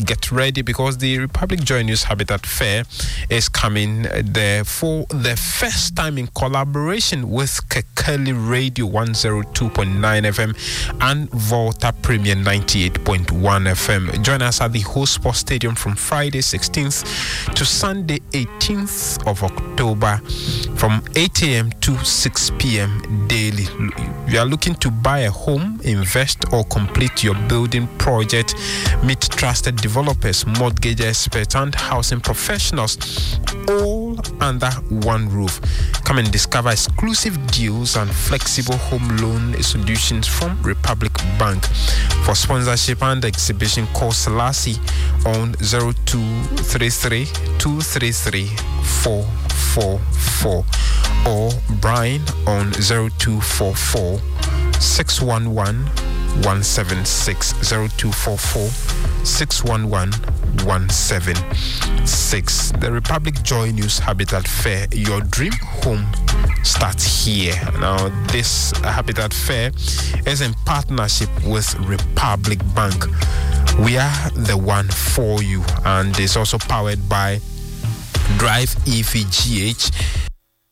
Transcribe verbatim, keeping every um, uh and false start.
get ready because the Republic Joy News Habitat Fair is coming there for the first time in collaboration with Kekeli Radio one oh two point nine F M and Volta Premier ninety-eight point one F M. Join us at the Host Sports Stadium from Friday sixteenth to Sunday eighteenth of October from eight a.m. to six p.m. daily. You are looking to buy a home, invest or complete your building project, meet trusted developers, mortgage experts and housing professionals all under one roof. Come and discover exclusive deals and flexible home loan solutions from Republic Bank. For sponsorship and exhibition, call Selassie on zero two three three, two three three, four four four or Brian on zero two four four, six one one, one seven six, zero two four four, six one one, one seven six. The Republic Joy News Habitat Fair, your dream home starts here. Now, this Habitat Fair is in partnership with Republic Bank. We are the one for you, and it's also powered by Drive E V G H,